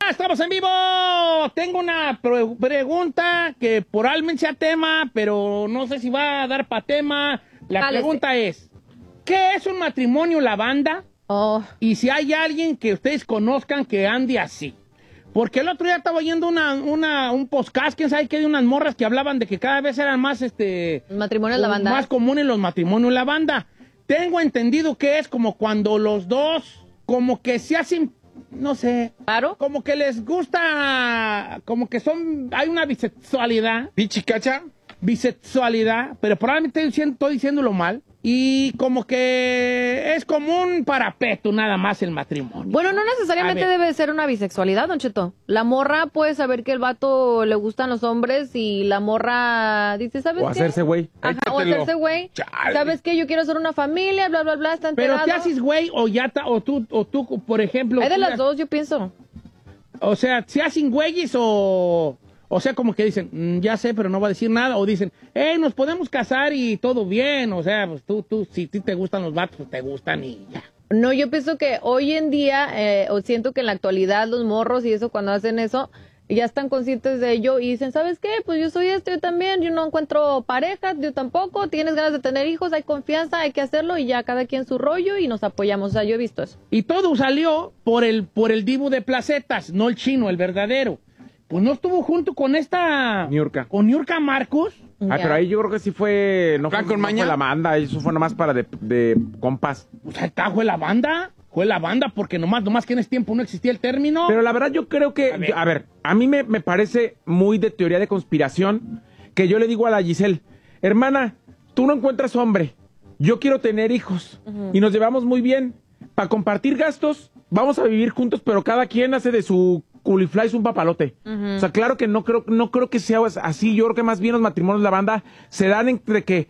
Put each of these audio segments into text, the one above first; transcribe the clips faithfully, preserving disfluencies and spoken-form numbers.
Estamos en vivo. Tengo una pre pregunta que probablemente sea tema, pero no sé si va a dar para tema. La Dale, pregunta sí. es, ¿qué es un matrimonio lavanda? Oh. Y si hay alguien que ustedes conozcan que ande así. Porque el otro día estaba oyendo una, una, un podcast, quién sabe qué, de unas morras que hablaban de que cada vez eran más, este... Matrimonios lavanda. Más comunes los matrimonios lavanda. Tengo entendido que es como cuando los dos, como que se hacen... No sé. ¿Claro? Como que les gusta, como que son, hay una bisexualidad. ¿Pichicacha? Bisexualidad, pero probablemente estoy, diciendo, estoy diciéndolo mal. Y como que es como un parapeto nada más el matrimonio. Bueno, no necesariamente debe ser una bisexualidad, Don Cheto. La morra puede saber que el vato le gustan los hombres y la morra dice, ¿sabes o qué? Hacerse güey. O hacerse güey. ¿Sabes qué? Yo quiero hacer una familia, bla, bla, bla, está enterado. Pero te haces güey o ya ta, o tú, o tú, por ejemplo... Hay de las ya, dos, yo pienso. O sea, ¿se hacen güeyes o...? O sea, como que dicen, mm, ya sé, pero no va a decir nada. O dicen, hey, nos podemos casar y todo bien. O sea, pues tú, tú, si ti te gustan los vatos, pues te gustan y ya. No, yo pienso que hoy en día, eh, o siento que en la actualidad los morros y eso, cuando hacen eso, ya están conscientes de ello y dicen, ¿sabes qué? Pues yo soy esto, yo también, yo no encuentro pareja, yo tampoco, tienes ganas de tener hijos, hay confianza, hay que hacerlo y ya cada quien su rollo y nos apoyamos. O sea, yo he visto eso. Y todo salió por el, por el dibu de placetas, no el chino, el verdadero. Pues no estuvo junto con esta... Niurka. Con Niurka Marcos. Ah, pero ahí yo creo que sí fue... No fue, no fue la banda, eso fue nomás para de, de compas. O sea, acá fue la banda. Fue la banda porque nomás, nomás que en ese tiempo no existía el término. Pero la verdad yo creo que... A ver, yo, a, ver, a mí me, me parece muy de teoría de conspiración que yo le digo a la Giselle, hermana, tú no encuentras hombre, yo quiero tener hijos uh-huh. y nos llevamos muy bien. Para compartir gastos, vamos a vivir juntos, pero cada quien hace de su... Culifly es un papalote. Uh-huh. O sea, claro que no creo, no creo que sea así. Yo creo que más bien los matrimonios de la banda se dan entre que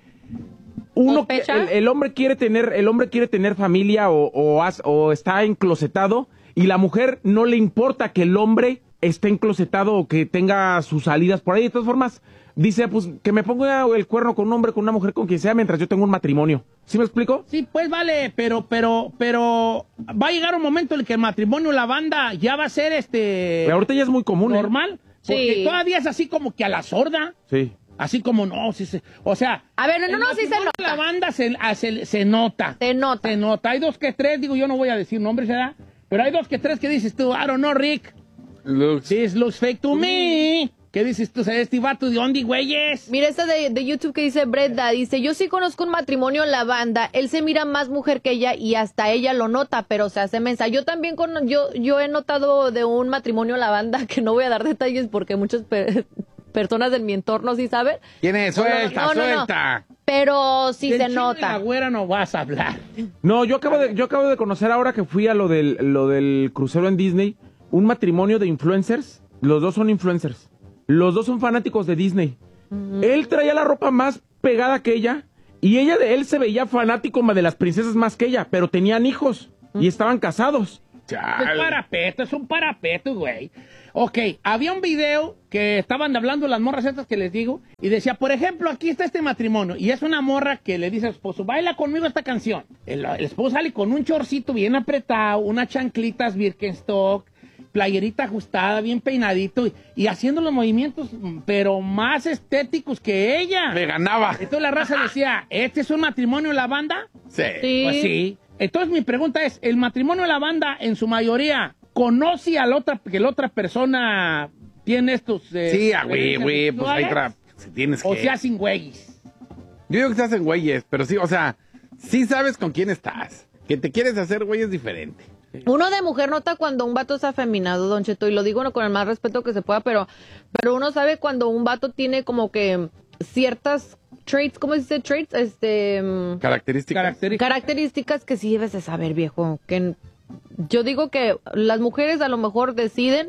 uno, que, el, el hombre quiere tener, el hombre quiere tener familia o, o, has, o está enclosetado y la mujer no le importa que el hombre esté enclosetado o que tenga sus salidas por ahí. De todas formas, dice, pues, que me ponga el cuerno con un hombre, con una mujer, con quien sea, mientras yo tengo un matrimonio. ¿Sí me explico? Sí, pues vale, pero, pero, pero va a llegar un momento en el que el matrimonio, la banda, ya va a ser este... Pero ahorita ya es muy común, normal, ¿eh? Porque sí. Todavía es así como que a la sorda. Sí. Así como no, sí, sí. O sea... A ver, no, no, no, sí se nota. La banda se, se, se nota. Se nota. Se nota. Hay dos que tres, digo, yo no voy a decir nombres, ¿verdad? Pero hay dos que tres que dices tú, I don't know, Rick. Looks. This looks fake to me. ¿Qué dices tú? ¿Este vato de dónde, güeyes? Mira esta de, de YouTube que dice Brenda. Dice, yo sí conozco un matrimonio en la banda. Él se mira más mujer que ella y hasta ella lo nota, pero se hace mensa. Yo también con, yo, yo he notado de un matrimonio en la banda, que no voy a dar detalles porque muchas pe personas de mi entorno sí saben. ¿Quién es? Suelta, no, no, suelta. No, no. Pero sí de se Chino nota. Y la güera no vas a hablar. No, yo acabo de, yo acabo de conocer ahora que fui a lo del, lo del crucero en Disney, un matrimonio de influencers. Los dos son influencers. Los dos son fanáticos de Disney. Uh-huh. Él traía la ropa más pegada que ella y ella de él se veía fanático de las princesas más que ella, pero tenían hijos uh-huh. y estaban casados. Es un parapeto, es un parapeto, güey. Ok, había un video que estaban hablando las morras estas que les digo y decía, por ejemplo, aquí está este matrimonio y es una morra que le dice a su esposo, baila conmigo esta canción. El, el esposo sale con un chorcito bien apretado, unas chanclitas Birkenstock, playerita ajustada, bien peinadito y, y haciendo los movimientos, pero más estéticos que ella. Me ganaba. Entonces la raza decía, ¿este es un matrimonio de la banda? Sí. sí. Pues sí. Entonces mi pregunta es, ¿el matrimonio de la banda en su mayoría conoce a la otra, que la otra persona tiene estos... Eh, sí, a güey, güey, pues hay tra... si tienes que... O se hacen güeyes. Yo digo que se hacen güeyes, pero sí, o sea, sí sabes con quién estás. Que te quieres hacer güey es diferente. Uno de mujer nota cuando un vato es afeminado, Don Cheto, y lo digo con el más respeto que se pueda, pero, pero uno sabe cuando un vato tiene como que ciertas traits, ¿cómo se dice traits? Este, características. características. Características que sí debes de saber, viejo. Que yo digo que las mujeres a lo mejor deciden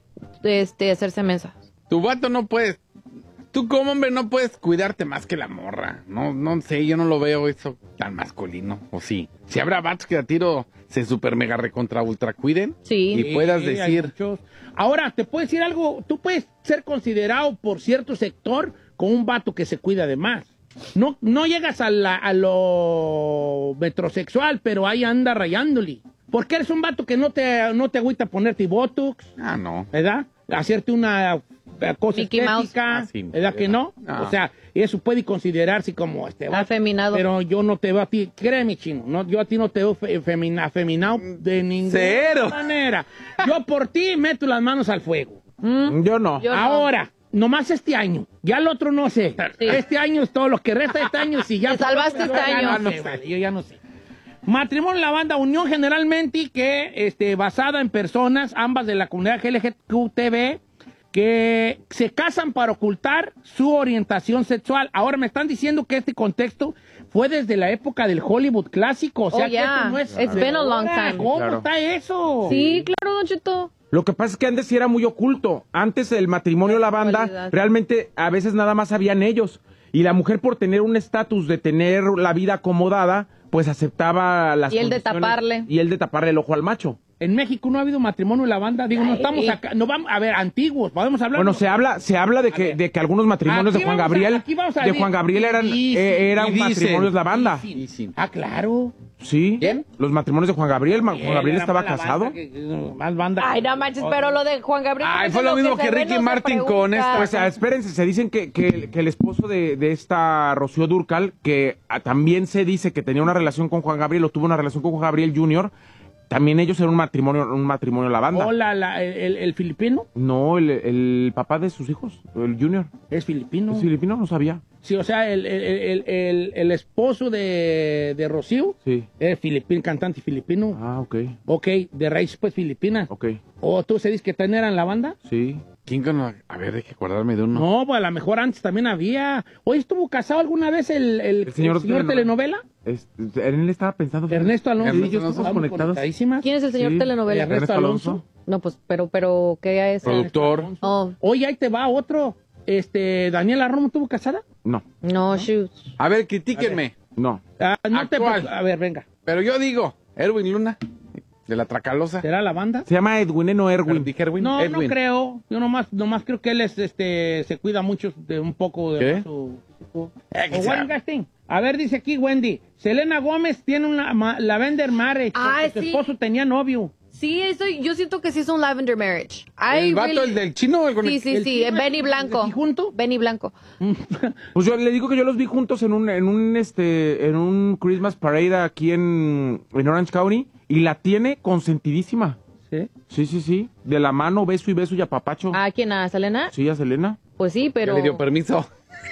este, hacerse mensas. Tu vato no puedes, tú como hombre no puedes cuidarte más que la morra. No, no sé, yo no lo veo eso tan masculino, o sí. Si habrá vatos que a tiro se super mega recontra ultra cuiden. Sí. Y puedas sí, decir... Ahora, te puedo decir algo, tú puedes ser considerado por cierto sector como un vato que se cuida de más. No, no llegas a, la, a lo metrosexual, pero ahí anda rayándole. Porque eres un vato que no te, no te agüita ponerte botox, Ah, no. ¿verdad? Hacerte una cosa Mickey Mouse. estética, Ah, sí, ¿verdad que no? no. O sea, eso puede considerarse como este vato. Afeminado. Pero yo no te veo a ti, créeme, chino, no, yo a ti no te veo fe- femina- afeminado de ninguna Cero. manera. Yo por ti meto las manos al fuego. Yo no. Yo no. Ahora, nomás este año, ya el otro no sé. Sí. Este año es todo lo que resta de este año. Si ya Te salvaste yo este ya año. No sé, vale, yo ya no sé. Matrimonio en la banda, unión generalmente que este, basada en personas, ambas de la comunidad L G B T, que se casan para ocultar su orientación sexual. Ahora me están diciendo que este contexto fue desde la época del Hollywood clásico. O sea, Oh, que yeah. esto no es It's de been a long ahora. time. ¿Cómo Claro. está eso? Sí, claro, Don Cheto. Lo que pasa es que antes sí era muy oculto. Antes el matrimonio, la banda, Sexualidad. realmente a veces nada más sabían ellos. Y la mujer por tener un estatus de tener la vida acomodada, pues aceptaba las Y el de condiciones- taparle. Y el de taparle el ojo al macho. En México no ha habido matrimonio en la banda. Digo, no Ay. estamos acá. No vamos, a ver, antiguos. Podemos hablar. Bueno, se habla, se habla de que, ver. de que algunos matrimonios Aquí de Juan vamos a- Gabriel, aquí vamos a de decir- Juan Gabriel eran, Dicen, eh, eran y dicen. matrimonios la banda. Sí, Y sí. Ah, claro. Sí. ¿Quién? Los matrimonios de Juan Gabriel, Ma- Juan Él Gabriel era estaba más la casado. banda que- que- más banda Ay, que- no manches, pero lo de Juan Gabriel. Ay, eso fue es lo mismo se que ve, Ricky no se Martin con pregunta. esta. Pues ah, espérense, se dicen que, que, que el esposo de, de esta Rocío Dúrcal, que ah, también se dice que tenía una relación con Juan Gabriel, o tuvo una relación con Juan Gabriel junior, también ellos eran un matrimonio, un matrimonio la banda. Hola, la- el, el filipino No, el, el papá de sus hijos, el junior. es filipino. ¿Es filipino? No sabía. Sí, o sea, el, el, el, el, el esposo de, de Rocío Sí. es filipino, cantante filipino. Ah, ok, Ok, de raíz pues filipina. ok. ¿O tú se dices que también eran la banda? Sí. ¿Quién cono- A ver, hay que acordarme de uno. No, pues a lo mejor antes también había. ¿Hoy estuvo casado alguna vez el, el, El señor el señor telenovela. telenovela? Es- él estaba pensando... Ernesto Alonso. Ernesto Sí, yo Alonso. estamos Conectados. conectadísimas. ¿Quién es el señor Sí. telenovela? Ernesto Ernesto Alonso. Alonso. No, pues, pero, pero, ¿qué es? Productor. Oh, Oye, ahí te va otro. Este, Daniela Romo estuvo casada. No, no, shoot. A ver, critíquenme. no. Ah, no te Actual. A ver, venga. Pero yo digo, Erwin Luna, de la Tracalosa. ¿Será la banda? Se llama Edwin, no Pero Erwin. dije Erwin. No, Edwin. no creo. Yo nomás, nomás creo que él es, este, se cuida mucho de un poco de ¿Qué? su... su- Eh, que o sea. Juan Gastín. A ver, dice aquí Wendy. Selena Gómez tiene una ma- Lavender Marriage. Ay, porque su sí. esposo tenía novio. Sí, eso, yo siento que sí es un lavender marriage. I ¿El vato, really- el del chino o el con Sí, el- sí, el sí, chino Benny es- Blanco. ¿y junto? Benny Blanco. Pues yo le digo que yo los vi juntos en un, en un, este, en un Christmas Parade aquí en, en Orange County y la tiene consentidísima. ¿Sí? Sí, sí, sí. De la mano, beso y beso y apapacho. ¿A quién? ¿A Selena? Sí, a Selena. Pues sí, Ya pero... le dio permiso.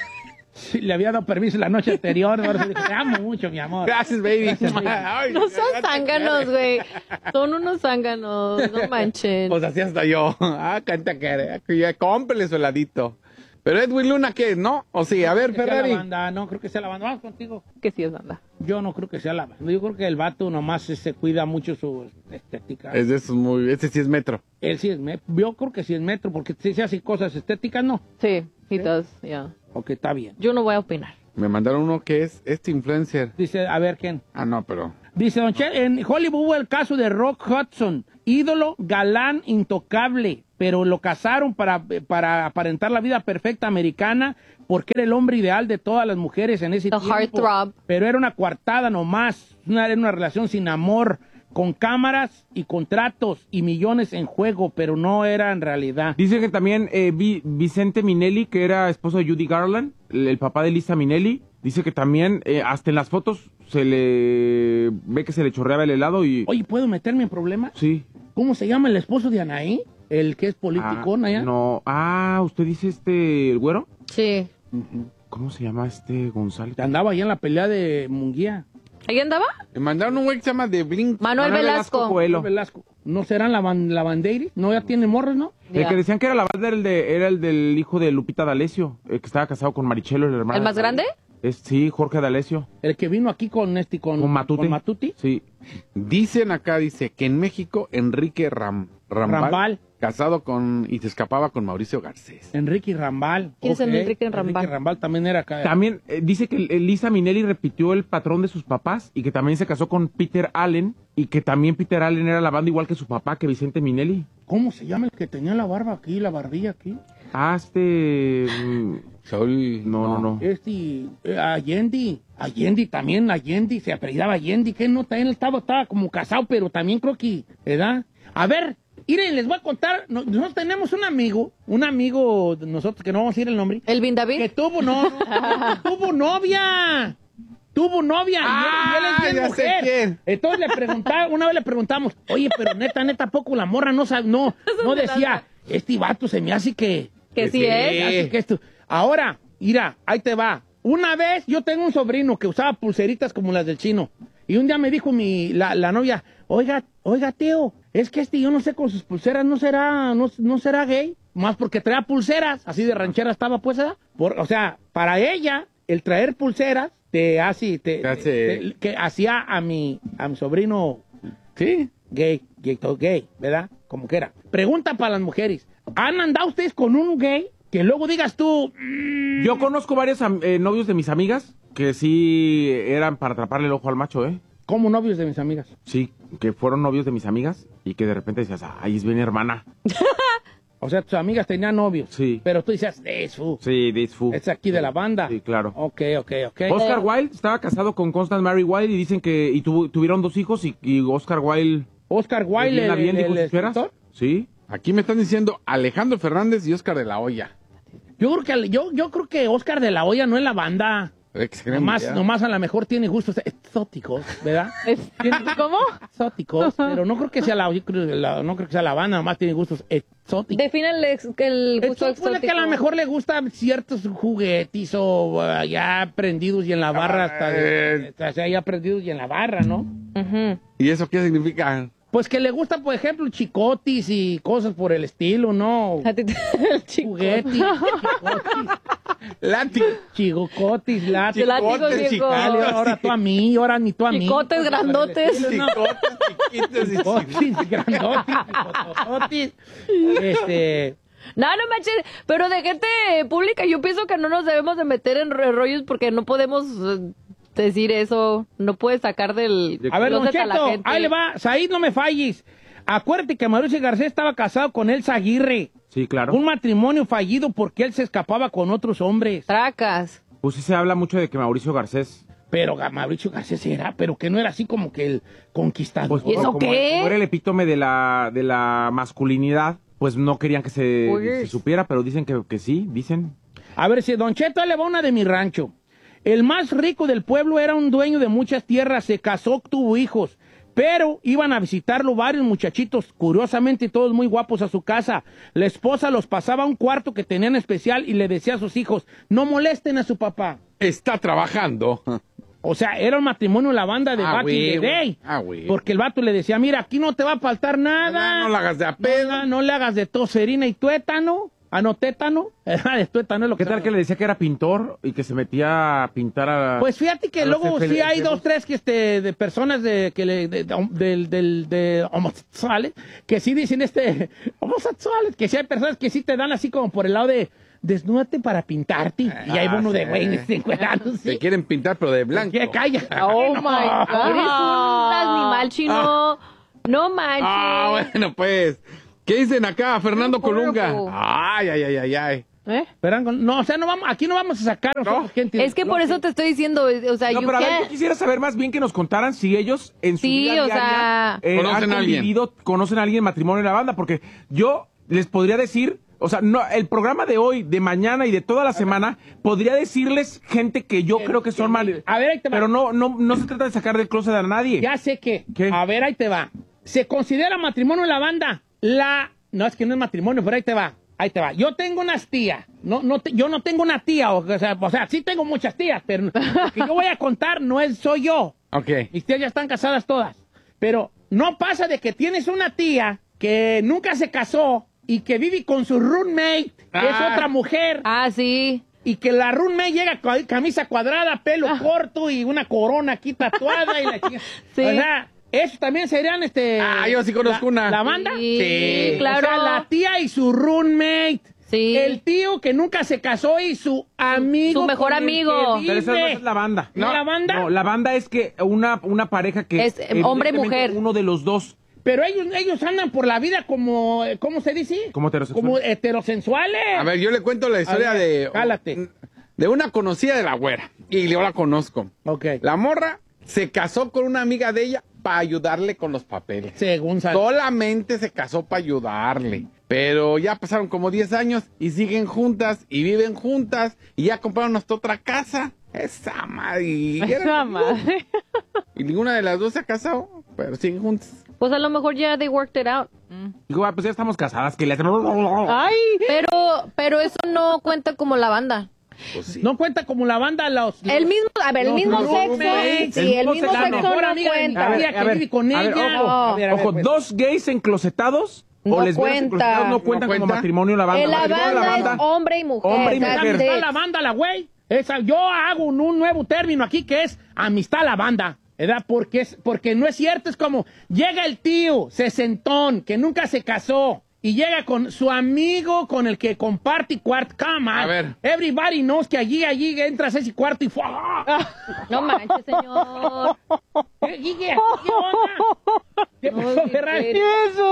Sí, le había dado permiso la noche anterior. Por eso dijo, te amo mucho, mi amor. Gracias, baby. Gracias, baby. Ay, No ya son te zánganos, güey. Son unos zánganos, no manchen. Pues así hasta yo. Ah, canta que ya cómprele su heladito. Pero Edwin Luna, ¿qué? ¿No? O sí, a ver, Que sea la Ferrari. banda, no creo que sea la banda. Vamos contigo. Que sí es banda. Yo no creo que sea la banda. Yo creo que el vato nomás se, se cuida mucho su estética. Es de esos muy... Ese sí es metro. Él sí es metro. Yo creo que sí es metro, porque si se hacen cosas estéticas, no. Sí, he does, yeah. Ok, está bien. Yo no voy a opinar. Me mandaron uno que es este influencer. Dice, a ver, ¿quién? Ah, no, pero... Dice, Don Che, en Hollywood hubo el caso de Rock Hudson, ídolo, galán, intocable, pero lo casaron para, para aparentar la vida perfecta americana porque era el hombre ideal de todas las mujeres en ese The tiempo. heartthrob. Pero era una coartada nomás, una, era una relación sin amor, con cámaras y contratos y millones en juego, pero no era en realidad. Dice que también eh, Vi- Vicente Minelli, que era esposo de Judy Garland, el, el papá de Lisa Minelli, dice que también eh, hasta en las fotos se le ve que se le chorreaba el helado y... Oye, ¿puedo meterme en problemas? Sí. ¿Cómo se llama el esposo de Anaí? El que es político, Ah, Naya. no. Ah, ¿usted dice este, el güero? Sí. ¿Cómo se llama este González? Andaba allá en la pelea de Munguía. ¿Ahí andaba? Me mandaron un güey que se llama The Blink. Manuel, Manuel Velasco. Velasco Coelho. Velasco. ¿No serán la, ban la Bandeiri? ¿No ya tiene morros, no? El Ya. que decían que era la banda era el, de, era el del hijo de Lupita D'Alessio, el que estaba casado con Marichelo, el hermano. ¿El más grande? Es, sí, Jorge D'Alessio. El que vino aquí con este, con, Con Matute. con Matuti. Sí. Dicen acá, dice, que en México Enrique Ram, Rambal, Rambal. casado con... y se escapaba con Mauricio Garcés. Enrique Rambal. ¿Quién es Ok. Enrique Rambal? Enrique Rambal también era acá. También eh, dice que eh, Lisa Minelli repitió el patrón de sus papás y que también se casó con Peter Allen y que también Peter Allen era la banda igual que su papá, que Vicente Minelli. ¿Cómo se llama el que tenía la barba aquí, la barbilla aquí? Ah, este... mm, Sol. No, no, no. Este, eh, Allende, Allende también, Allende, se apellidaba Allende, que no, también estaba, estaba como casado, pero también creo que, ¿verdad? A ver, miren, les voy a contar, no- nosotros tenemos un amigo, un amigo de nosotros, que no vamos a decir el nombre, ¿El Bin David? que tuvo, no, no, tuvo novia, tuvo novia, y él- y él, Ah, es bien ya sé mujer. quién. Entonces le preguntaba, una vez le preguntamos, oye, pero neta, neta, poco la morra no sabe, no, no decía, este vato se me hace que... Que sí se es. me hace que esto. Ahora, mira, ahí te va. Una vez yo tengo un sobrino que usaba pulseritas como las del chino. Y un día me dijo mi, la, la novia, oiga, oiga, tío, es que este yo no sé con sus pulseras, ¿no será, no, no será gay? Más porque traía pulseras, así de ranchera estaba, pues, ¿eh? Por, o sea, para ella, el traer pulseras te hace, te, Te hace- te- que hacía a mi, a mi sobrino Sí. gay, gay, todo gay, ¿verdad? Como quiera. Pregunta para las mujeres. ¿Han andado ustedes con un gay? Que luego digas tú, mm, Yo conozco varios am- eh, novios de mis amigas que sí eran para atraparle el ojo al macho, ¿eh? como novios de mis amigas. Sí, que fueron novios de mis amigas y que de repente decías, ay, es bien hermana. O sea, tus amigas tenían novios. Sí. Pero tú decías, eso, Sí, this fool. es aquí de la banda. Sí, claro. Ok, ok, ok. Oscar Wilde estaba casado con Constance Mary Wilde y dicen que y tuvo- tuvieron dos hijos y, y Oscar Wilde... Oscar Wilde, ¿le llena el, bien, el, dijo el sus fieras? escritor. Sí. Aquí me están diciendo Alejandro Fernández y Oscar de la Hoya. Yo creo que yo, yo creo que Oscar de la Hoya no es la banda. Eh, que se creen Nomás, ya. nomás a lo mejor tiene gustos exóticos, ¿verdad? Tiene- ¿Cómo? Exóticos, pero no creo que sea la, yo creo que la- no creo que sea la banda, nomás tiene gustos exóticos. Define el, ex- que el gusto Esto puede que a exótico. lo mejor le gustan ciertos juguetis o uh, ya prendidos y en la barra hasta de, Eh. o sea, ya prendidos y en la barra, ¿no? Ujú. ¿Y eso qué significa? Pues que le gusta, por ejemplo, chicotis y cosas por el estilo, ¿no? A ti te- el chico. Juguetis, chicotis, Lati. chicotis, látigos. Látigos, Chicotes, viejo. Dale, ahora tú a mí, ahora ni tú a mí. Chicotes Pues, grandotes. por el estilo, ¿no? Chicotes, chiquitos y Chicotis, grandotis, chicotototis. Este... No, no manches, pero de gente pública yo pienso que no nos debemos de meter en ro- rollos porque no podemos eh, decir eso, no puedes sacar del A ver, Don closet a la Cheto, gente. ahí le va. Said, no me falles. Acuérdate que Mauricio Garcés estaba casado con Elsa Aguirre. Sí, claro. Un matrimonio fallido porque él se escapaba con otros hombres. Tracas. Pues sí se habla mucho de que Mauricio Garcés... Pero Ga- Mauricio Garcés era, pero que no era así como que el conquistador. Pues, ¿Y eso como, qué? como era el epítome de la, de la masculinidad, pues no querían que se, Oye. se supiera, pero dicen que, que sí, dicen. A ver, si Don Cheto ahí le va una de mi rancho. El más rico del pueblo era un dueño de muchas tierras, se casó, tuvo hijos, pero iban a visitarlo varios muchachitos, curiosamente todos muy guapos a su casa. La esposa los pasaba a un cuarto que tenían especial y le decía a sus hijos, no molesten a su papá. Está trabajando. O sea, era un matrimonio en la banda de Ah, back in the güey, day. ah, güey. Porque el vato le decía, mira, aquí no te va a faltar nada. No, no la hagas de a No, pedo. no, no le hagas de toserina y tuétano. Ah, no, tétano. de tuétano es lo que ¿Qué tal que le decía que era pintor y que se metía a pintar a... Pues fíjate que a los luego F- sí hay F- dos, tres que este, de personas de, que le, de, de, del- del- de homosexuales que sí dicen este, homosexuales, que sí hay personas que sí te dan así como por el lado de desnúdate para pintarte. Y hay Ah, uno de sí. güeyes encuerados. Te quieren pintar, pero de blanco. ¿Qué? Calla. Oh No. my God. Eres un animal chino. No manches. Ah, bueno, pues. ¿Qué dicen acá, Fernando Qué Colunga? horrible. Ay, ay, ay, ay, ay. ¿Eh? Pero, no, o sea, no vamos, aquí no vamos a sacar nosotros gente. Es que por eso te estoy diciendo, o sea, No, you pero a ver, can't- yo quisiera saber más bien que nos contaran si ellos en su Sí, vida o diaria, sea- eh, Conocen han a alguien. convivido, conocen a alguien en matrimonio en la banda, porque yo les podría decir, o sea, no, el programa de hoy, de mañana y de toda la semana, podría decirles gente que yo creo que son mal, A ver, ahí te va. pero no, no, no se trata de sacar del closet a nadie. Ya sé que. ¿Qué? A ver, ahí te va. ¿Se considera matrimonio en la banda? La... No, es que no es matrimonio, pero ahí te va. Ahí te va. Yo tengo unas tías. No, no te- yo no tengo una tía. O sea, o sea, sí tengo muchas tías, pero lo que yo voy a contar no es soy yo. Ok. Mis tías ya están casadas todas. Pero no pasa de que tienes una tía que nunca se casó y que vive con su roommate, que es Ah. otra mujer. Ah, sí. Y que la roommate llega con camisa cuadrada, pelo corto y una corona aquí tatuada y la chica. Sí. O sea, eso también serían este. Ah, yo sí conozco la, una. ¿La banda? Sí, Sí. claro. O sea, la tía y su roommate. Sí. El tío que nunca se casó y su amigo. Su mejor con el amigo. que Pero esa no vive. es la banda. ¿No la banda? No, la banda es que una, una pareja que... Es, eh, hombre, evidentemente mujer. Uno de los dos Pero ellos, ellos andan por la vida como, ¿cómo se dice? Como heterosexuales. Como heterosensuales. A ver, yo le cuento la historia A ver, de... jálate. De una conocida de la güera. Y yo la conozco. Ok. La morra se casó con una amiga de ella para ayudarle con los papeles. Según sabe. Solamente se casó para ayudarle. Pero ya pasaron como diez años y siguen juntas y viven juntas y ya compraron hasta otra casa. Esa madre. Y, Esa madre. y ninguna de las dos se ha casado, pero siguen juntas. Pues a lo mejor ya they worked it out. Digo, ah, pues ya estamos casadas, que le hacen... Ay, pero, pero eso no cuenta como la banda. Pues sí. No cuenta como la banda los... El mismo, a ver, el los mismo sexo, roommates, sí, el mismo la sexo mejor no amiga de mi cuenta. tía que vive con a ver, ella. ojo, A ver, a ver, ojo, pues. dos gays enclosetados No o lesbianas cuenta. enclosetadas no cuentan ¿No como cuenta? matrimonio la banda. En la Matrimonio banda es hombre y mujer. Hombre y that's mujer. it. Amistad a la banda, la güey. Esa, yo hago un, un nuevo término aquí que es amistad a la banda, ¿verdad? Porque, es, porque no es cierto, es como llega el tío sesentón que nunca se casó y llega con su amigo con el que comparte cuarto cama. A ver. Everybody knows que allí, allí entras a ese cuarto y ¡fua! No manches, señor. ¿Qué, qué, qué, qué onda? ¿Qué pasó, Ay, Ferrari? qué-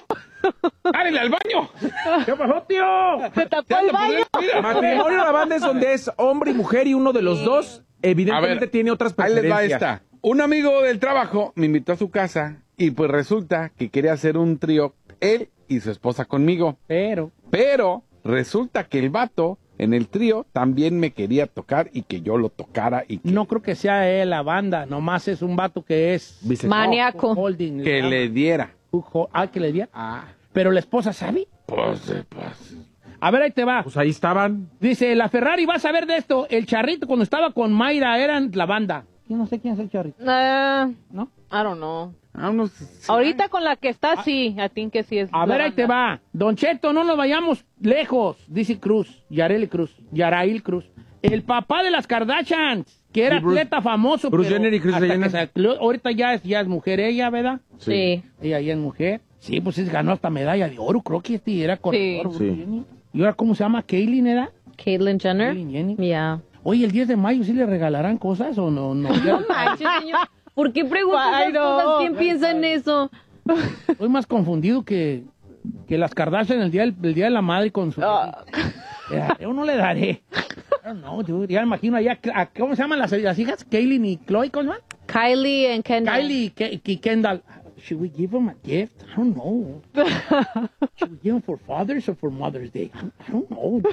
¡Ábrele al baño! ¿Qué pasó, tío? Se tapó el baño. Matrimonio la banda es donde es hombre y mujer y uno de los dos evidentemente A ver, tiene otras Ahí les va preferencias. esta. Un amigo del trabajo me invitó a su casa y pues resulta que quería hacer un trío, él y su esposa conmigo. Pero... Pero resulta que el vato en el trío también me quería tocar y que yo lo tocara y que, No creo que sea él la banda, nomás es un vato que es... Bisexual. Maníaco. Holding, que llama. le diera. Ujo- Ah, que le diera. Ah, Pero la esposa sabe. pues, eh, pues. A ver, ahí te va. Pues ahí estaban. Dice, la Ferrari, vas a ver de esto. El Charrito cuando estaba con Mayra eran la banda. Yo no sé quién es el Charrito, Ah, ¿no? I don't know. Ah, unos- Ahorita con la que está, sí. I think que sí es. A la ver, ahí te banda. va. Don Cheto, no nos vayamos lejos, dice Cruz, Yareli Cruz, Yarail Cruz. El papá de las Kardashians, que era Sí, Bruce- atleta famoso. Bruce pero Jenner y Kris hasta que Jenner. se acló- ahorita ya es, ya es mujer ella, ¿verdad? Sí. Ella ya es mujer. Sí, pues sí, ganó hasta medalla de oro, creo que este era corredor. Sí. Bruce Sí. Jenner. ¿Y ahora cómo se llama? ¿Caitlyn era? Caitlyn Jenner. Caitlyn Jenner. Yeah. Oye, el diez de mayo sí le regalarán cosas o no? No, No manches, señor. ¿Por qué preguntas Ay, esas no. cosas? ¿Quién piensa en eso? Estoy más confundido que, que las Kardashian el día, del, el día de la madre con su... Ah. Ya, yo no le daré. No, yo ya me imagino allá, a- ¿cómo se llaman las, las hijas? Kaylin y Chloe, ¿cómo se llaman? Kylie and Kendall. Kylie y Ke- y Kendall. Should we give them a gift? I don't know. Should we give them for Father's or for Mother's Day? I I don't know.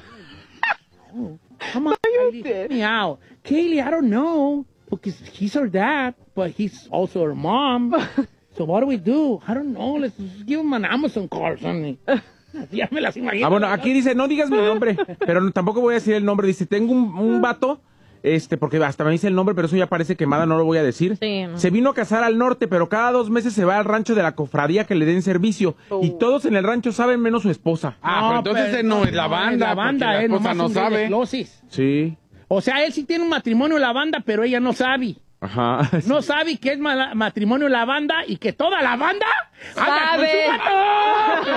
No. Come on, Kylie, help me out. Kaylee, I don't know. Because he's her dad, but he's also her mom. So what do we do? I don't know. Let's just give him an Amazon card or something. Ya me las imagino. Ah, bueno, aquí dice, no digas mi nombre, pero no- tampoco voy a decir el nombre. Dice, tengo un, un vato, este, porque hasta me dice el nombre, pero eso ya parece quemada, no lo voy a decir. Sí, no. Se vino a casar al norte, pero cada dos meses se va al rancho de la cofradía que le den servicio. Y todos en el rancho saben menos su esposa. Ah, pero entonces ese no es la banda, La banda, porque la eh, esposa nomás no un gay de sabe. closis. Sí. O sea, él sí tiene un matrimonio en la banda, pero ella no sabe. Ajá. No sabe que es ma- matrimonio en la banda y que toda la banda anda con Sabe. su vato.